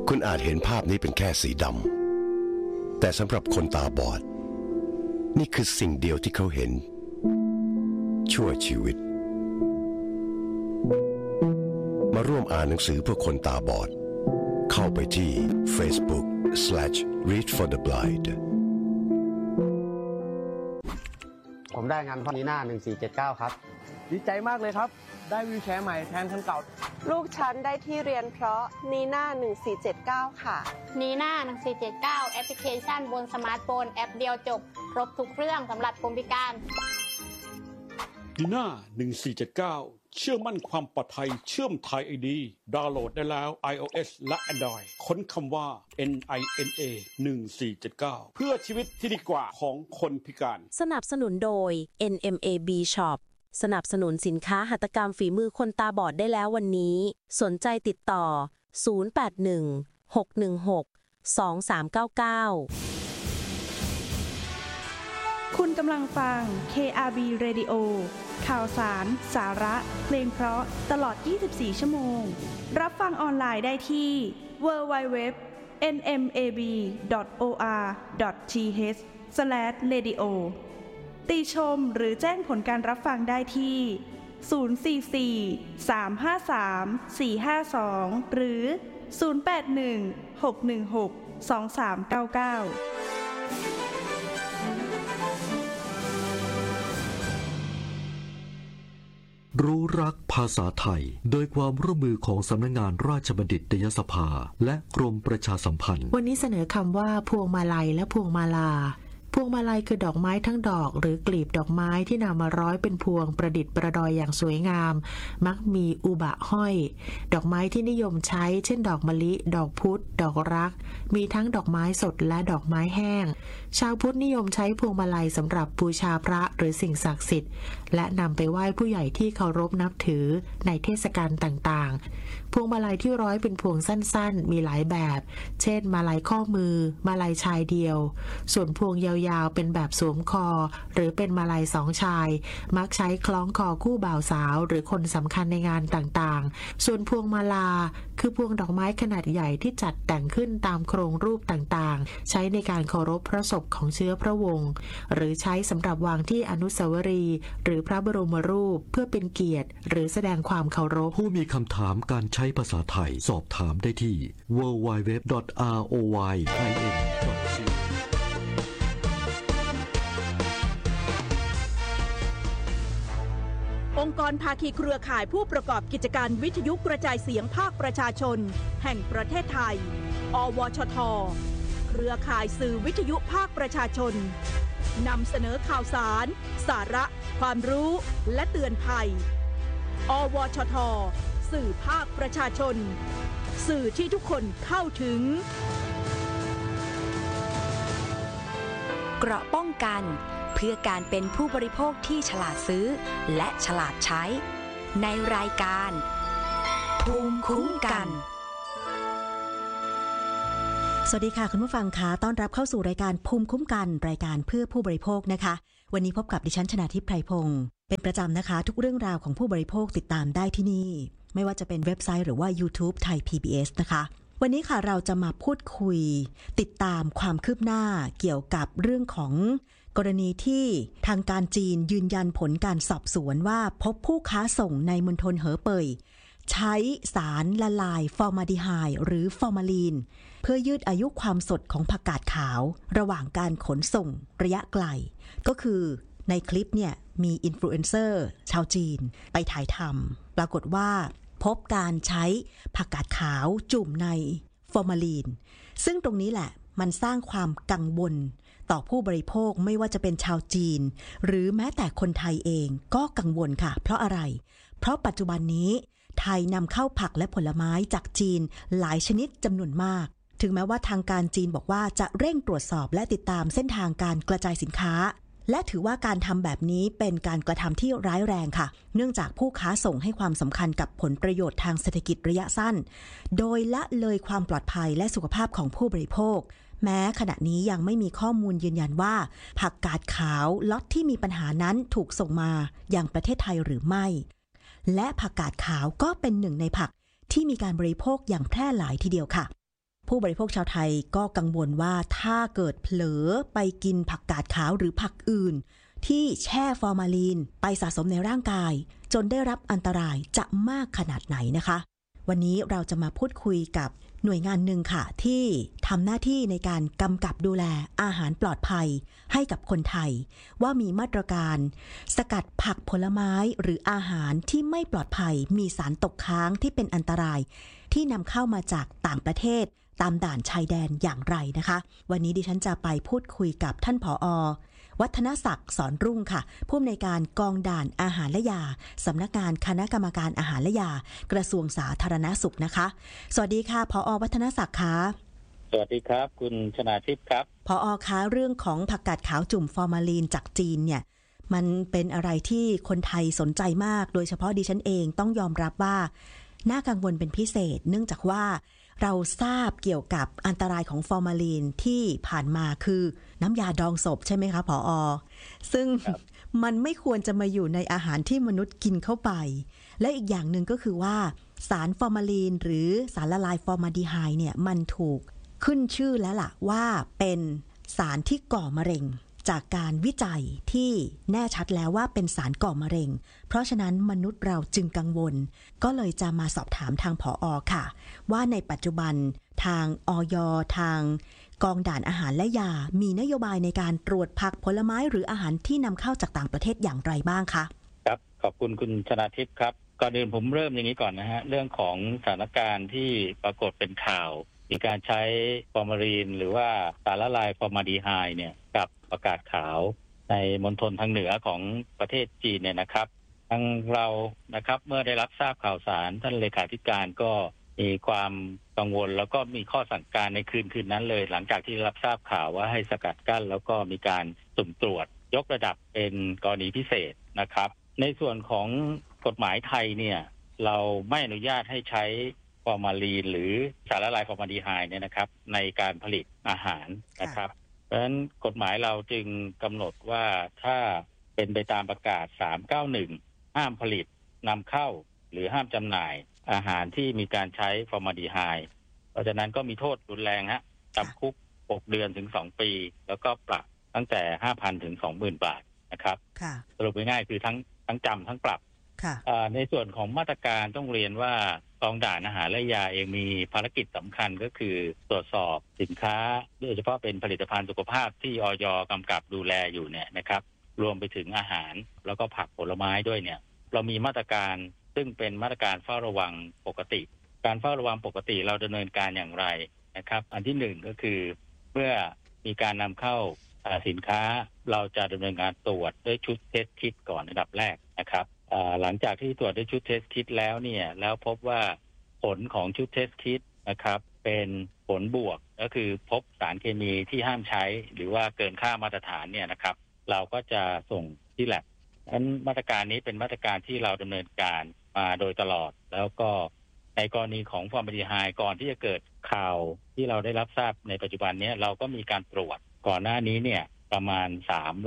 คุณอาจเห็นภาพนี้เป็นแค่สีดำแต่สำหรับคนตาบอดนี่คือสิ่งเดียวที่เขาเห็นชั่วชีวิตมาร่วมอ่านหนังสือเพื่อคนตาบอดเข้าไปที่ Facebook/readfortheblind ผมได้งานพอนีน่า1479ครับดีใจมากเลยครับได้วีลแชร์ใหม่แทนคันเก่าลูกฉันได้ที่เรียนเพราะนีน่า1479ค่ะนีน่า1479แอปพลิเคชันบนสมาร์ทโฟนแอปเดียวจบครบทุกเรื่องสำหรับคนพิการนีน่า1479เชื่อมั่นความปลอดภัยเชื่อมไทย ID ดาวน์โหลดได้แล้ว iOS และ Android ค้นคำว่า NINA 1479เพื่อชีวิตที่ดีกว่าของคนพิการสนับสนุนโดย NMAB Shop สนับสนุนสินค้าหัตถกรรมฝีมือคนตาบอดได้แล้ววันนี้สนใจติดต่อ081 616 2399 คุณกำลังฟัง KRB Radio ข่าวสาร สาระเพลงเพราะตลอด 24 ชั่วโมงรับฟังออนไลน์ได้ที่ www.nmab.or.th/radio ติชมหรือแจ้งผลการรับฟังได้ที่ 044-353-452 หรือ 081-616-2399 รู้รักภาษาไทยโดยความร่วมมือของสำนักงานราชบัณฑิตยสภาและกรมประชาสัมพันธ์วันนี้เสนอคำว่าพวงมาลัยและพวงมาลาพวงมาลัยคือดอกไม้ทั้งดอกหรือกลีบดอกไม้ที่นำมาร้อยเป็นพวงประดิษฐ์ประดอยอย่างสวยงามมักมีอุบะห้อยดอกไม้ที่นิยมใช้เช่นดอกมะลิดอกพุธดอกรักมีทั้งดอกไม้สดและดอกไม้แห้งชาวพุทธนิยมใช้พวงมาลัยสำหรับบูชาพระหรือสิ่งศักดิ์สิทธิ์และนำไปไหว้ผู้ใหญ่ที่เคารพนับถือในเทศกาลต่างๆพวงมาลัยที่ร้อยเป็นพวงสั้นๆมีหลายแบบเช่นมาลัยข้อมือมาลัยชายเดียวส่วนพวงยาวๆเป็นแบบสวมคอหรือเป็นมาลัยสองชายมักใช้คล้องคอคู่บ่าวสาวหรือคนสำคัญในงานต่างๆส่วนพวงมาลาคือพวงดอกไม้ขนาดใหญ่ที่จัดแต่งขึ้นตามโครงรูปต่างๆใช้ในการเคารพพระศพของเชื้อพระวงศ์หรือใช้สำหรับวางที่อนุสาวรีย์หรือพระบรมรูปเพื่อเป็นเกียรติหรือแสดงความเคารพผู้มีคำถามการใช้ภาษาไทยสอบถามได้ที่ www.royin.co องค์กรภาคีเครือข่ายผู้ประกอบกิจการวิทยุกระจายเสียงภาคประชาชนแห่งประเทศไทยอวชทเครือข่ายสื่อวิทยุภาคประชาชนนำเสนอข่าวสารสาระความรู้และเตือนภัยอวชทสื่อภาคประชาชนสื่อที่ทุกคนเข้าถึงเกราะป้องกันเพื่อการเป็นผู้บริโภคที่ฉลาดซื้อและฉลาดใช้ในรายการภูมิคุ้มกันสวัสดีค่ะคุณผู้ฟังคะต้อนรับเข้าสู่รายการภูมิคุ้มกันรายการเพื่อผู้บริโภคนะคะวันนี้พบกับดิฉันชนาทิพย์ไพรพงศ์เป็นประจำนะคะทุกเรื่องราวของผู้บริโภคติดตามได้ที่นี่ไม่ว่าจะเป็นเว็บไซต์หรือว่า YouTube ไทย PBS นะคะวันนี้ค่ะเราจะมาพูดคุยติดตามความคืบหน้าเกี่ยวกับเรื่องของกรณีที่ทางการจีนยืนยันผลการสอบสวนว่าพบผู้ค้าส่งในมณฑลเหอเป่ยใช้สารละลายฟอร์มาลดีไฮด์หรือฟอร์มาลีนเพื่อยืดอายุความสดของผักกาดขาวระหว่างการขนส่งระยะไกลก็คือในคลิปเนี่ยมีอินฟลูเอนเซอร์ชาวจีนไปถ่ายทำปรากฏว่าพบการใช้ผักกาดขาวจุ่มในฟอร์มาลีนซึ่งตรงนี้แหละมันสร้างความกังวลต่อผู้บริโภคไม่ว่าจะเป็นชาวจีนหรือแม้แต่คนไทยเองก็กังวลค่ะเพราะอะไรเพราะปัจจุบันนี้ไทยนำเข้าผักและผลไม้จากจีนหลายชนิดจำนวนมากถึงแม้ว่าทางการจีนบอกว่าจะเร่งตรวจสอบและติดตามเส้นทางการกระจายสินค้าและถือว่าการทำแบบนี้เป็นการกระทำที่ร้ายแรงค่ะเนื่องจากผู้ค้าส่งให้ความสำคัญกับผลประโยชน์ทางเศรษฐกิจระยะสั้นโดยละเลยความปลอดภัยและสุขภาพของผู้บริโภคแม้ขณะนี้ยังไม่มีข้อมูลยืนยันว่าผักกาดขาวล็อตที่มีปัญหานั้นถูกส่งมายังประเทศไทยหรือไม่และผักกาดขาวก็เป็นหนึ่งในผักที่มีการบริโภคอย่างแพร่หลายทีเดียวค่ะผู้บริโภคชาวไทยก็กังวลว่าถ้าเกิดเผลอไปกินผักกาดขาวหรือผักอื่นที่แช่ฟอร์มาลีนไปสะสมในร่างกายจนได้รับอันตรายจะมากขนาดไหนนะคะวันนี้เราจะมาพูดคุยกับหน่วยงานหนึ่งค่ะที่ทำหน้าที่ในการกำกับดูแลอาหารปลอดภัยให้กับคนไทยว่ามีมาตรการสกัดผักผลไม้หรืออาหารที่ไม่ปลอดภัยมีสารตกค้างที่เป็นอันตรายที่นำเข้ามาจากต่างประเทศตามด่านชายแดนอย่างไรนะคะวันนี้ดิฉันจะไปพูดคุยกับท่านผอ.วัฒนศักดิ์สอนรุ่งค่ะผู้อำนวยการกองด่านอาหารและยาสำนักงานคณะกรรมการอาหารและยากระทรวงสาธารณสุขนะคะสวัสดีค่ะผอ.วัฒนศักดิ์ค่ะสวัสดีครับคุณชนาทิพย์ครับผอ.คะเรื่องของผักกาดขาวจุ่มฟอร์มาลีนจากจีนเนี่ยมันเป็นอะไรที่คนไทยสนใจมากโดยเฉพาะดิฉันเองต้องยอมรับว่าน่ากังวลเป็นพิเศษเนื่องจากว่าเราทราบเกี่ยวกับอันตรายของฟอร์มาลีนที่ผ่านมาคือน้ำยาดองศพใช่ไหมคะผอ.ซึ่งมันไม่ควรจะมาอยู่ในอาหารที่มนุษย์กินเข้าไปและอีกอย่างหนึ่งก็คือว่าสารฟอร์มาลีนหรือสารละลายฟอร์มาลดีไฮด์เนี่ยมันถูกขึ้นชื่อแล้วล่ะว่าเป็นสารที่ก่อมะเร็งจากการวิจัยที่แน่ชัดแล้วว่าเป็นสารก่อมะเร็งเพราะฉะนั้นมนุษย์เราจึงกังวลก็เลยจะมาสอบถามทางผอ.ค่ะว่าในปัจจุบันทางอย.ทางกองด่านอาหารและยามีนโยบายในการตรวจผักผลไม้หรืออาหารที่นำเข้าจากต่างประเทศอย่างไรบ้างคะครับขอบคุณคุณชนาทิพย์ครับก่อนอื่นผมเริ่มอย่างนี้ก่อนนะฮะเรื่องของสถานการณ์ที่ปรากฏเป็นข่าวมีการใช้ฟอร์มาลีนหรือว่าสารละลายฟอร์มาลดีไฮด์เนี่ยกับผักกาดขาวในมณฑลทางเหนือของประเทศจีนเนี่ยนะครับทางเรานะครับเมื่อได้รับทราบข่าวสารท่านเลขาธิการก็มีความกังวลแล้วก็มีข้อสั่งการในคืนนั้นเลยหลังจากที่รับทราบข่าวว่าให้สกัดกั้นแล้วก็มีการสุ่มตรวจยกระดับเป็นกรณีพิเศษนะครับในส่วนของกฎหมายไทยเนี่ยเราไม่อนุญาตให้ใช้ฟอร์มาลีนหรือสารละลายฟอร์มาลดีไฮด์เนี่ยนะครับในการผลิตอาหารนะครับเพราะฉะนั้นกฎหมายเราจึงกำหนดว่าถ้าเป็นไปตามประกาศ391ห้ามผลิตนำเข้าหรือห้ามจำหน่ายอาหารที่มีการใช้ฟอร์มาลดีไฮด์เพราะฉะนั้นก็มีโทษรุนแรงฮะจำคุก6 เดือนถึง2 ปีแล้วก็ปรับตั้งแต่ 5,000 ถึง 20,000 บาทนะครับสรุปง่ายๆคือทั้งจำทั้งปรับในส่วนของมาตรการต้องเรียนว่ากองด่านอาหารและยาเองมีภารกิจสำคัญก็คือตรวจสอบสินค้าโดยเฉพาะเป็นผลิตภัณฑ์สุขภาพที่อย.กำกับดูแลอยู่เนี่ยนะครับรวมไปถึงอาหารแล้วก็ผักผลไม้ด้วยเนี่ยเรามีมาตรการซึ่งเป็นมาตรการเฝ้าระวังปกติการเฝ้าระวังปกติเราดำเนินการอย่างไรนะครับอันที่1ก็คือเมื่อมีการนำเข้าสินค้าเราจะดำเนินการตรวจด้วยชุดเทสคิทก่อนอันดับแรกนะครับหลังจากที่ตรวจด้วยชุดเทสคิทแล้วเนี่ยแล้วพบว่าผลของชุดเทสคิทนะครับเป็นผลบวกก็คือพบสารเคมีที่ห้ามใช้หรือว่าเกินค่ามาตรฐานเนี่ยนะครับเราก็จะส่งที่แลบนั้นมาตรการนี้เป็นมาตรการที่เราดำเนินการมาโดยตลอดแล้วก็ในกรณีของฟอร์มาลดีไฮด์ก่อนที่จะเกิดข่าวที่เราได้รับทราบในปัจจุบันนี้เราก็มีการตรวจก่อนหน้านี้เนี่ยประมาณ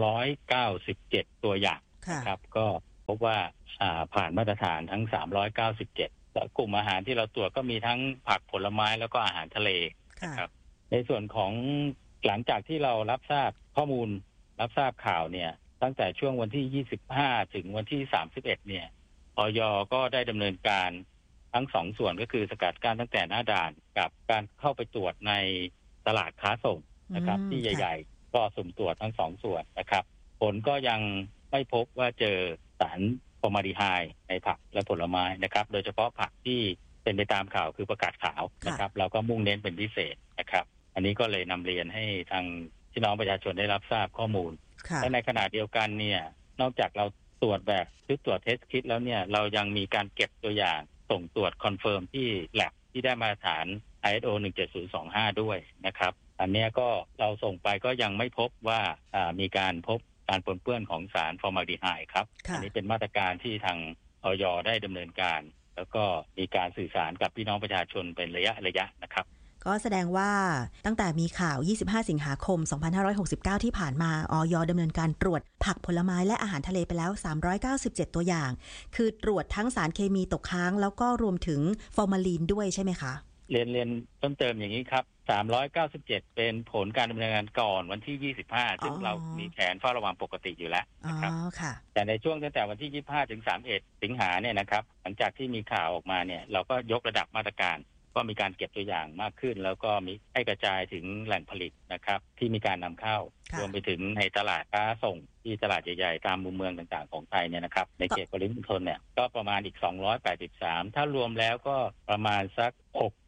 397ตัวอย่างนะครับก็พบว่าผ่านมาตรฐานทั้ง397และกลุ่มอาหารที่เราตรวจก็มีทั้งผักผลไม้แล้วก็อาหารทะเลนะครับในส่วนของหลังจากที่เรารับทราบข้อมูลรับทราบข่าวเนี่ยตั้งแต่ช่วงวันที่25ถึงวันที่31เนี่ยอย.ก็ได้ดำเนินการทั้ง2ส่วนก็คือสกัดกั้นตั้งแต่หน้าด่านกับการเข้าไปตรวจในตลาดค้าส่งนะครับที่ใหญ่ๆก็สุ่มตรวจทั้ง2ส่วนนะครับผลก็ยังไม่พบว่าเจอสารฟอร์มาลดีไฮด์ในผักและผลไม้นะครับโดยเฉพาะผักที่เป็นไปตามข่าวคือผักกาดขาวนะครับเราก็มุ่งเน้นเป็นพิเศษนะครับอันนี้ก็เลยนำเรียนให้ทางพี่น้องประชาชนได้รับทราบข้อมูลและในขณะเดียวกันเนี่ยนอกจากเราตรวจแบบชุดตรวจเทสคิทแล้วเนี่ยเรายังมีการเก็บตัวอย่างส่งตรวจคอนเฟิร์มที่แลบที่ได้มาตรฐาน ISO 17025ด้วยนะครับอันนี้ก็เราส่งไปก็ยังไม่พบว่ามีการพบการปนเปื้อนของสารฟอร์มาลดีไฮด์ครับอันนี้เป็นมาตรการที่ทางอย.ได้ดำเนินการแล้วก็มีการสื่อสารกับพี่น้องประชาชนเป็นระยะนะครับก็แสดงว่าตั้งแต่มีข่าว25สิงหาคม2569ที่ผ่านมาอย.ดำเนินการตรวจผักผลไม้และอาหารทะเลไปแล้ว397ตัวอย่างคือตรวจทั้งสารเคมีตกค้างแล้วก็รวมถึงฟอร์มาลีนด้วยใช่ไหมคะเรียนเพิ่มเติมอย่างนี้ครับ397เป็นผลการดำเนินงานก่อนวันที่25ซึ่งเรามีแผนเฝ้าระวังปกติอยู่แล้วนะครับแต่ในช่วงตั้งแต่วันที่25ถึง31สิงหาเนี่ยนะครับหลังจากที่มีข่าวออกมาเนี่ยเราก็ยกระดับมาตรการก็มีการเก็บตัวอย่างมากขึ้นแล้วก็มีให้กระจายถึงแหล่งผลิตนะครับที่มีการนำเข้ารวมไปถึงในตลาดค้าส่งที่ตลาดใหญ่ๆตามมุมเมืองต่างๆของไทยเนี่ยนะครับในเขตปริมณฑลเนี่ยก็ประมาณอีก283ถ้ารวมแล้วก็ประมาณสัก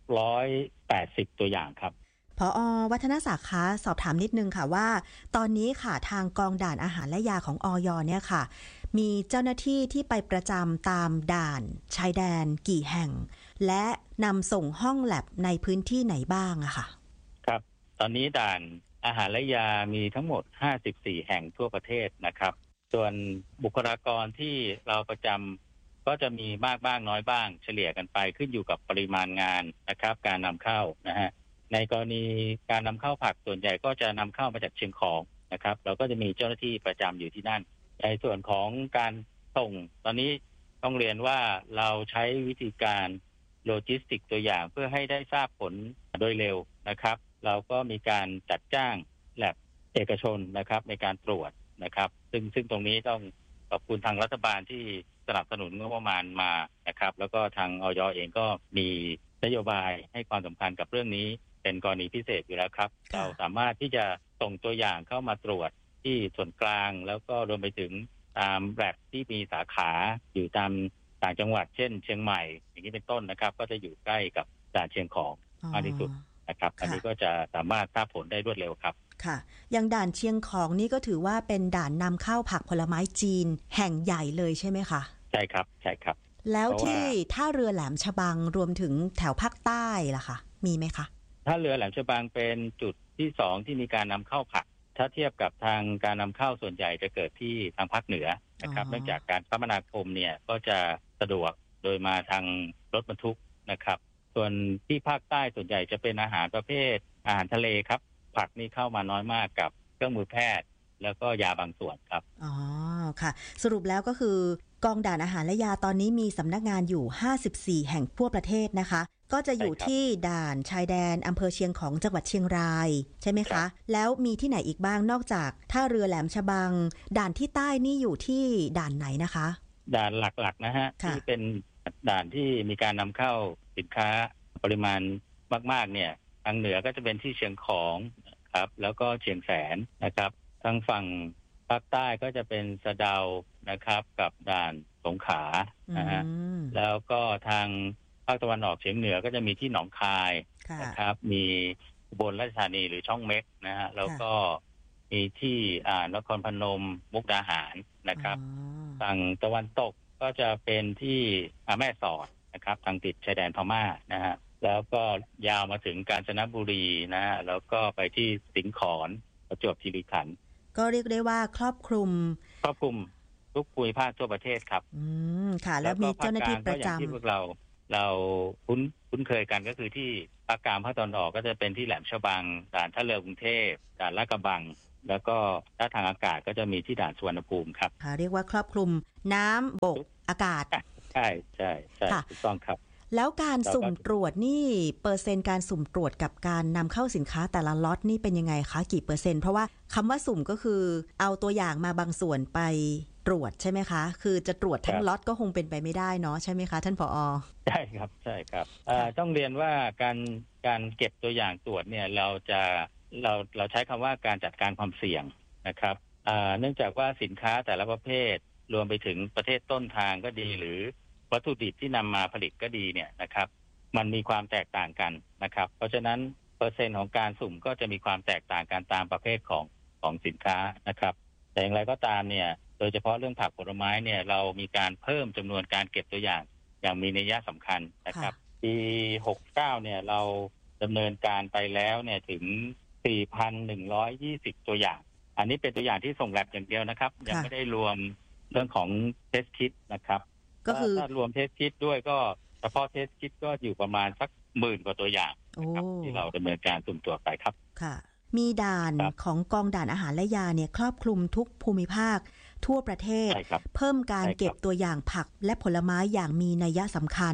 680ตัวอย่างครับผอ.วัฒนศักดิ์คะสอบถามนิดนึงค่ะว่าตอนนี้ค่ะทางกองด่านอาหารและยาของอย.เนี่ยค่ะมีเจ้าหน้าที่ที่ไปประจำตามด่านชายแดนกี่แห่งและนำส่งห้องแลบในพื้นที่ไหนบ้างอะค่ะครับตอนนี้ด่านอาหารและยามีทั้งหมด54แห่งทั่วประเทศนะครับส่วนบุคลากรที่เราประจำก็จะมีมากบ้างน้อยบ้างเฉลี่ยกันไปขึ้นอยู่กับปริมาณงานนะครับการนำเข้านะฮะในกรณีการนำเข้าผักส่วนใหญ่ก็จะนำเข้ามาจากเชียงของนะครับเราก็จะมีเจ้าหน้าที่ประจำอยู่ที่นั่นในส่วนของการส่งตอนนี้ต้องเรียนว่าเราใช้วิธีการโลจิสติกตัวอย่างเพื่อให้ได้ทราบผลโดยเร็วนะครับเราก็มีการจัดจ้างแลบเอกชนนะครับในการตรวจนะครับซึ่งตรงนี้ต้องขอบคุณทางรัฐบาลที่สนับสนุนงบประมาณมานะครับแล้วก็ทางอย.เองก็มีนโยบายให้ความสำคัญกับเรื่องนี้เป็นกรณีพิเศษอยู่แล้วครับเราสามารถที่จะส่งตัวอย่างเข้ามาตรวจที่ส่วนกลางแล้วก็รวมไปถึงตามแลบที่มีสาขาอยู่ตามต่างจังหวัดเช่นเชียงใหม่อย่างนี้เป็นต้นนะครับก็จะอยู่ใกล้กับด่านเชียงของมากที่สุดนะครับอันนี้ก็จะสามารถทราบผลได้รวดเร็วครับค่ะอย่างด่านเชียงของนี่ก็ถือว่าเป็นด่านนำเข้าผักผลไม้จีนแห่งใหญ่เลยใช่ไหมคะใช่ครับใช่ครับแล้วที่ท่าเรือแหลมฉบังรวมถึงแถวภาคใต้ล่ะคะมีไหมคะท่าเรือแหลมฉบังเป็นจุดที่2ที่มีการนำเข้าผักถ้าเทียบกับทางการนำเข้าส่วนใหญ่จะเกิดที่ทางภาคเหนือนะครับเนื่องจากการคมนาคมเนี่ยก็จะสะดวกโดยมาทางรถบรรทุกนะครับส่วนที่ภาคใต้ส่วนใหญ่จะเป็นอาหารประเภทอาหารทะเลครับผักนี่เข้ามาน้อยมากกับเครื่องมือแพทย์แล้วก็ยาบางส่วนครับอ๋อค่ะสรุปแล้วก็คือกองด่านอาหารและยาตอนนี้มีสำนักงานอยู่54แห่งทั่วประเทศนะคะก็จะอยู่ที่ด่านชายแดนอำเภอเชียงของจังหวัดเชียงรายใช่ไหมคะแล้วมีที่ไหนอีกบ้างนอกจากท่าเรือแหลมฉบังด่านที่ใต้นี่อยู่ที่ด่านไหนนะคะด่านหลักๆนะฮะที่เป็นด่านที่มีการนำเข้าสินค้าปริมาณมากๆเนี่ยทางเหนือก็จะเป็นที่เชียงของครับแล้วก็เชียงแสนนะครับทางฝั่งภาคใต้ก็จะเป็นสะเดานะครับกับด่านสงขลานะฮะแล้วก็ทางภาคตะวันออกเฉียงเหนือก็จะมีที่หนองคายนะครับมีอุบลราชธานีหรือช่องเม็กนะฮะแล้วก็มีที่นครพนมมุกดาหารนะครับฝั่งตะวันตกก็จะเป็นที่แม่สอดนะครับทางติดชายแดนพม่านะฮะแล้วก็ยาวมาถึงกาญจนบุรีนะฮะแล้วก็ไปที่สิงขรประจวบคีรีขันธ์ก็เรียกได้ว่าครอบคลุมทุกภูมิภาคทั่วประเทศครับค่ะแล้วมีเจ้าหน้าที่ประจำที่พวกเราคุ้นเคยกันก็คือที่ภาคกลางภาคตะวันออกก็จะเป็นที่แหลมฉบังด่านท่าเรือกรุงเทพด่านลาดกระบังแล้วก็ถ้าทางอากาศก็จะมีที่ด่านสุวรรณภูมิครับเรียกว่าครอบคลุมน้ำบกอากาศใช่ถูกต้องครับแล้วการสุ่มตรวจนี่เปอร์เซ็นต์การสุ่มตรวจกับการนำเข้าสินค้าแต่ละล็อตนี่เป็นยังไงคะกี่เปอร์เซ็นต์เพราะว่าคำว่าสุ่มก็คือเอาตัวอย่างมาบางส่วนไปตรวจใช่ไหมคะคือจะตรวจทั้งล็อตก็คงเป็นไปไม่ได้เนาะใช่ไหมคะท่านผอ. ใช่ครับต้องเรียนว่าการเก็บตัวอย่างตรวจเนี่ยเราใช้คำว่าการจัดการความเสี่ยงนะครับเนื่องจากว่าสินค้าแต่ละประเภทรวมไปถึงประเทศต้นทางก็ดีหรือวัตถุดิบที่นำมาผลิตก็ดีเนี่ยนะครับมันมีความแตกต่างกันนะครับเพราะฉะนั้นเปอร์เซ็นต์ของการสุ่มก็จะมีความแตกต่างกันตามประเภทของสินค้านะครับแต่อย่างไรก็ตามเนี่ยโดยเฉพาะเรื่องผักผลไม้เนี่ยเรามีการเพิ่มจำนวนการเก็บตัวอย่างมีนัยสำคัญนะครับปี69เนี่ยเราดำเนินการไปแล้วเนี่ยถึง 4,120 ตัวอย่างอันนี้เป็นตัวอย่างที่ส่งแลบอย่างเดียวนะครับยังไม่ได้รวมเรื่องของเทสคิทนะครับก็คือถ้ารวมเทสคิทด้วยก็เฉพาะเทสคิทก็อยู่ประมาณสัก10,000 กว่าตัวอย่างนะครับที่เราดำเนินการสุ่มตรวจไปครับค่ะมีด่านของกองด่านอาหารและยาเนี่ยครอบคลุมทุกภูมิภาคทั่วประเทศเพิ่มการเก็บตัวอย่างผักและผลไม้อย่างมีนัยสำคัญ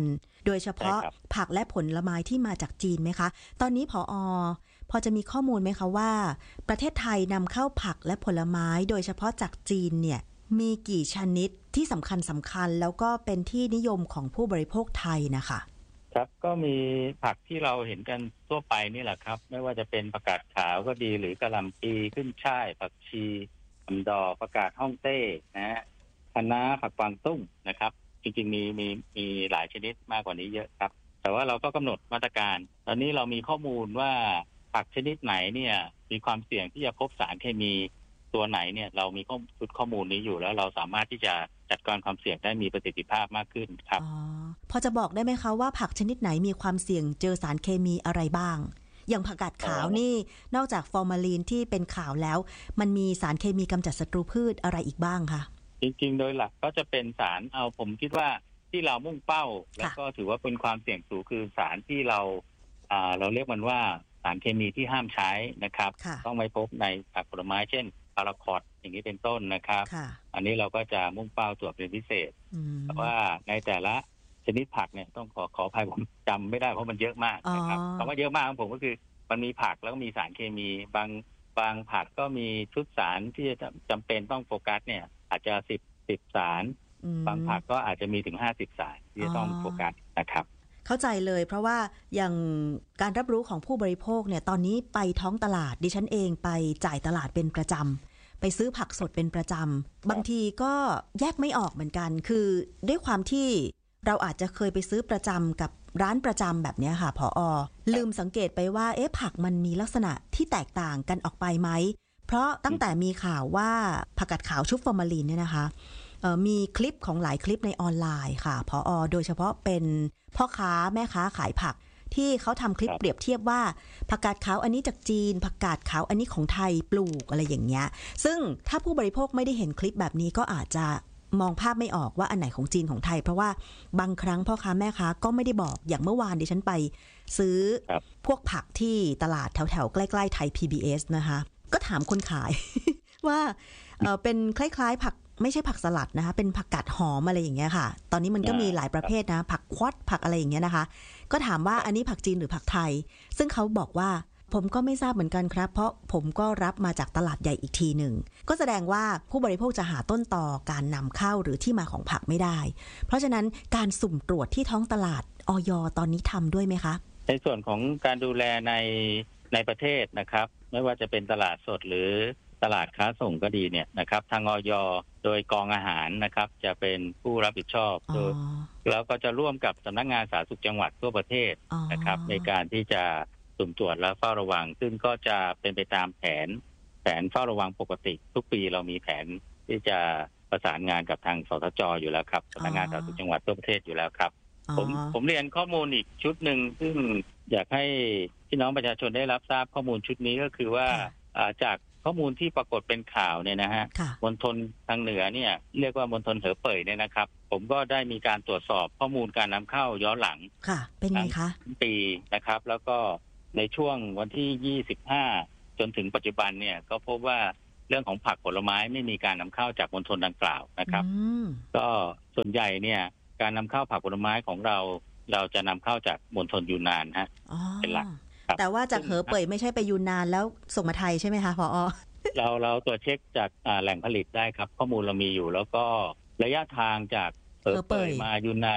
โดยเฉพาะผักและผลไม้ที่มาจากจีนไหมคะตอนนี้ผอ.พอจะมีข้อมูลไหมคะว่าประเทศไทยนำเข้าผักและผลไม้โดยเฉพาะจากจีนเนี่ยมีกี่ชนิดที่สำคัญแล้วก็เป็นที่นิยมของผู้บริโภคไทยนะคะครับก็มีผักที่เราเห็นกันทั่วไปนี่แหละครับไม่ว่าจะเป็นผักกาดขาวก็ดีหรือกะหล่ำปีขึ้นช่ายผักชีลำดอกผักกาดฮ่องเต้นะฮะคะน้าผักกวางตุ้งนะครับจริงๆมีหลายชนิดมากกว่านี้เยอะครับแต่ว่าเราก็กำหนดมาตรการตอนนี้เรามีข้อมูลว่าผักชนิดไหนเนี่ยมีความเสี่ยงที่จะพบสารเคมีตัวไหนเนี่ยเรามีชุดข้อมูลนี้อยู่แล้วเราสามารถที่จะจัดการความเสี่ยงได้มีประสิทธิภาพมากขึ้นครับพอจะบอกได้ไหมคะว่าผักชนิดไหนมีความเสี่ยงเจอสารเคมีอะไรบ้างอย่างผักกาดขาวนี่นอกจากฟอร์มาลีนที่เป็นข่าวแล้วมันมีสารเคมีกำจัดศัตรูพืชอะไรอีกบ้างคะจริงๆโดยหลักก็จะเป็นสารผมคิดว่าที่เรามุ่งเป้าแล้วก็ถือว่าเป็นความเสี่ยงสูงคือสารที่เราเรียกมันว่าสารเคมีที่ห้ามใช้นะครับต้องไม่พบในผักผลไม้เช่นพาราคอตอย่างนี้เป็นต้นนะครับอันนี้เราก็จะมุ่งเป้าตรวจเป็นพิเศษแต่ว่าในแต่ละชนิดผักเนี่ยต้องขออภัยผมจำไม่ได้เพราะมันเยอะมากนะครับคำว่าเยอะมากของผมก็คือมันมีผักแล้วก็มีสารเคมีบางผักก็มีชุดสารที่จำเป็นต้องโฟกัสเนี่ยอาจจะ10สารบางผักก็อาจจะมีถึง50สารที่จะต้องโฟกัสนะครับเข้าใจเลยเพราะว่าอย่างการรับรู้ของผู้บริโภคเนี่ยตอนนี้ไปท้องตลาดดิฉันเองไปจ่ายตลาดเป็นประจำไปซื้อผักสดเป็นประจำบางทีก็แยกไม่ออกเหมือนกันคือด้วยความที่เราอาจจะเคยไปซื้อประจำกับร้านประจำแบบนี้ค่ะผอ.ลืมสังเกตไปว่าผักมันมีลักษณะที่แตกต่างกันออกไปไหมเพราะตั้งแต่มีข่าวว่าผักกาดขาวชุบฟอร์มาลีนเนี่ยนะคะมีคลิปของหลายคลิปในออนไลน์ค่ะผอ.โดยเฉพาะเป็นพ่อค้าแม่ค้าขายผักที่เขาทำคลิปเปรียบเทียบว่าผักกาดขาวอันนี้จากจีนผักกาดขาวอันนี้ของไทยปลูกอะไรอย่างเงี้ยซึ่งถ้าผู้บริโภคไม่ได้เห็นคลิปแบบนี้ก็อาจจะมองภาพไม่ออกว่าอันไหนของจีนของไทยเพราะว่าบางครั้งพ่อค้าแม่ค้าก็ไม่ได้บอกอย่างเมื่อวานดิฉันไปซื้อพวกผักที่ตลาดแถวๆใกล้ๆไทย PBS นะคะก็ถามคนขาย ว่าเป็นคล้ายๆผักไม่ใช่ผักสลัดนะคะเป็นผักกาดหอมอะไรอย่างเงี้ยค่ะตอนนี้มันก็มีหลายประเภทนะผักควอดผักอะไรอย่างเงี้ยนะคะก็ถามว่าอันนี้ผักจีนหรือผักไทยซึ่งเขาบอกว่าผมก็ไม่ทราบเหมือนกันครับเพราะผมก็รับมาจากตลาดใหญ่อีกทีหนึ่งก็แสดงว่าผู้บริโภคจะหาต้นตอการนำเข้าหรือที่มาของผักไม่ได้เพราะฉะนั้นการสุ่มตรวจที่ท้องตลาดอย.ตอนนี้ทำด้วยไหมคะในส่วนของการดูแลในประเทศนะครับไม่ว่าจะเป็นตลาดสดหรือตลาดค้าส่งก็ดีเนี่ยนะครับทางอย.โดยกองอาหารนะครับจะเป็นผู้รับผิดชอบแล้วก็จะร่วมกับสำนักงานสาธารณสุขจังหวัดทั่วประเทศนะครับในการที่จะสุ่มตรวจและเฝ้าระวังซึ่งก็จะเป็นไปตามแผนเฝ้าระวังปกติทุกปีเรามีแผนที่จะประสานงานกับทางสทจ.อยู่แล้วครับสำนักงานสาธารณสุขจังหวัดทั่วประเทศอยู่แล้วครับผมเรียนข้อมูลอีกชุดหนึ่งซึ่งอยากให้พี่น้องประชาชนได้รับทราบข้อมูลชุดนี้ก็คือว่าจากข้อมูลที่ปรากฏเป็นข่าวเนี่ยนะฮะมณฑลทางเหนือเนี่ยเรียกว่ามณฑลเหอเป่ยเนี่ยนะครับผมก็ได้มีการตรวจสอบข้อมูลการนำเข้าย้อนหลังค่ะเป็นไงคะปีนะครับแล้วก็ในช่วงวันที่25จนถึงปัจจุบันเนี่ยก็พบว่าเรื่องของผักผลไม้ไม่มีการนำเข้าจากมณฑลดังกล่าวนะครับก็ส่วนใหญ่เนี่ยการนำเข้าผักผลไม้ของเราจะนำเข้าจากมณฑลยูนนานฮะเป็นหลักแต่ว่าจากเหอเป่ยไม่ใช่ไปยูนนานแล้วส่งมาไทยใช่ไหมคะผอ. เราตรวจเช็คจากแหล่งผลิตได้ครับข้อมูลเรามีอยู่แล้วก็ระยะทางจากเหอเป่ยมายูนนาน